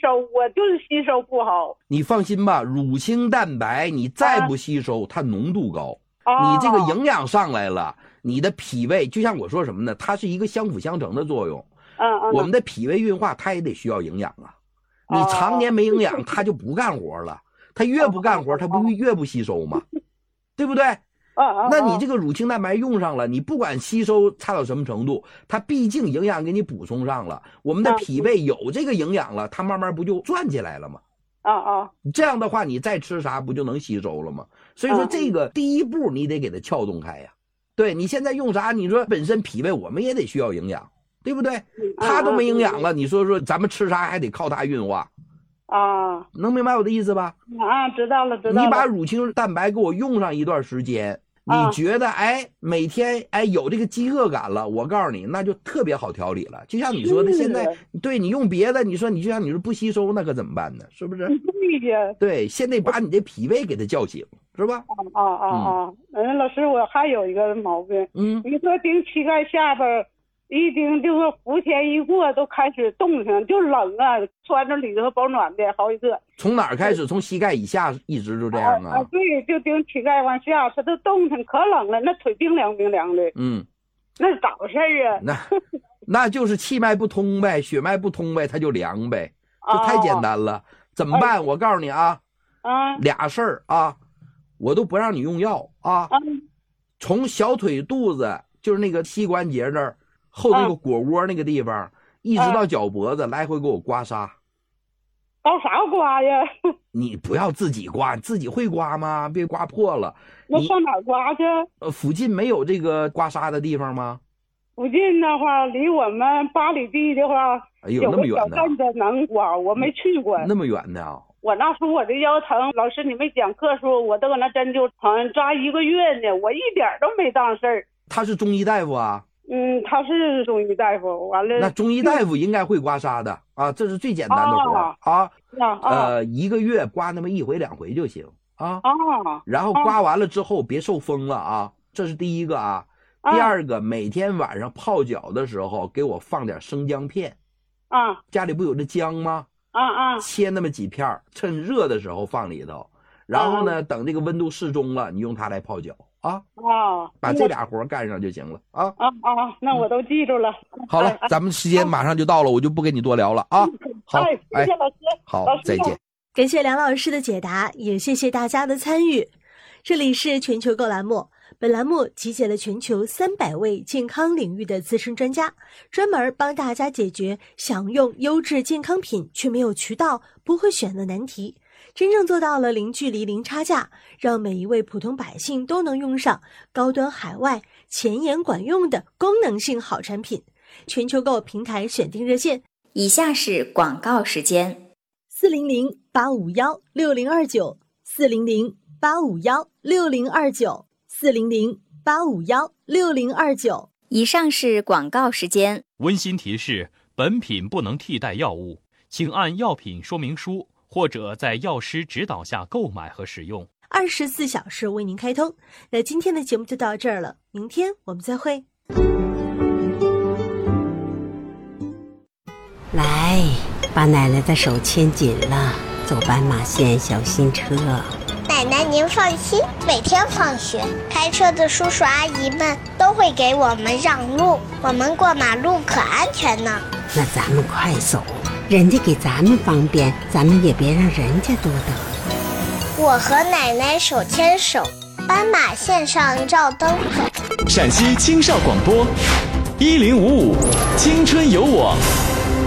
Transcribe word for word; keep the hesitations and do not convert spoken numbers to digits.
收，我就是吸收不好。 你放心吧，乳清蛋白你再不吸收，啊、它浓度高， 哦、 你这个营养上来了，你的脾胃就像我说什么呢？它是一个相辅相成的作用。 嗯嗯， 我们的脾胃运化它也得需要营养啊。你常年没营养，它就不干活了。它越不干活，它不越不吸收吗？对不对？那你这个乳清蛋白用上了，你不管吸收差到什么程度，它毕竟营养给你补充上了，我们的脾胃有这个营养了，它慢慢不就转起来了吗？ 啊啊， 这样的话你再吃啥不就能吸收了吗？所以说这个第一步你得给它撬动开呀。对，你现在用啥？你说本身脾胃我们也得需要营养，对不对？它都没营养了，你说说咱们吃啥还得靠它运化。 啊， 能明白我的意思吧？ 啊，知道了，知道了。 你把乳清蛋白给我用上一段时间，你觉得哎每天哎有这个饥饿感了，我告诉你那就特别好调理了。就像你说的，现在对你用别的，你说你就像你说不吸收，那可怎么办呢？是不是？ 对呀。 对，现在把你这脾胃给它叫醒，是吧？ 啊啊啊！嗯，老师，我还有一个毛病， 嗯， 你说顶膝盖下边。一顶就是伏天一过都开始冻上，就冷啊，穿着里头保暖的好几个。 从哪儿开始？从膝盖以下一直就这样啊？ 啊，对，就顶膝盖往下，它都冻上，可冷了，那腿冰凉冰凉的。 嗯， 那是咋回事啊？ 那那就是气脉不通呗，血脉不通呗，它就凉呗，这太简单了。哦、怎么办？我告诉你啊， 啊， 俩事儿啊，我都不让你用药啊。 嗯、 从小腿肚子，就是那个膝关节这儿。后那个腘窝那个地方，啊、一直到脚脖子，啊、来回给我刮痧。 搞啥刮呀？ 你不要自己刮，自己会刮吗？别刮破了。 那上哪儿刮去？ 呃，附近没有这个刮痧的地方吗？ 附近的话，离我们八里地的话， 哎呦，那么远呢？ 有个小镇子能刮，我没去过。 那么远呢？ 我那时候我这腰疼，老师你没讲课时候，我都搁那针灸疼扎一个月呢，我一点都没当事儿。 他是中医大夫啊？ 嗯，他是中医大夫，完了。 那中医大夫应该会刮痧的啊，这是最简单的活啊。 啊, 啊呃，一个月刮那么一回两回就行啊。 啊， 然后刮完了之后别受风了啊，这是第一个啊。第二个，每天晚上泡脚的时候给我放点生姜片。 啊， 家里不有这姜吗？ 啊啊， 切那么几片，趁热的时候放里头，然后呢，等这个温度适中了，你用它来泡脚。啊啊， 把这俩活干上就行了啊啊啊！那我都记住了。 好了，咱们时间马上就到了，我就不跟你多聊了啊。好， 谢谢老师。 好，再见。 感谢梁老师的解答，也谢谢大家的参与。这里是全球购栏目，本栏目集结了全球三百位健康领域的资深专家，专门帮大家解决想用优质健康品却没有渠道、不会选的难题。真正做到了零距离、零差价，让每一位普通百姓都能用上高端海外、前沿管用的功能性好产品。全球购平台选定热线， 以下是广告时间： 四零零八五幺六零二九，四零零八五幺六零二九，四零零八五幺六零二九。 以上是广告时间。 温馨提示：本品不能替代药物，请按药品说明书或者在药师指导下购买和使用。 二十四小时为您开通。那今天的节目就到这儿了，明天我们再会。 来，把奶奶的手牵紧了，走斑马线小心车。 奶奶您放心，每天放学开车的叔叔阿姨们都会给我们让路，我们过马路可安全呢。 那咱们快走，人家给咱们方便，咱们也别让人家多等。 我和奶奶手牵手，斑马线上照灯走。 陕西青少广播一零五五青春有我。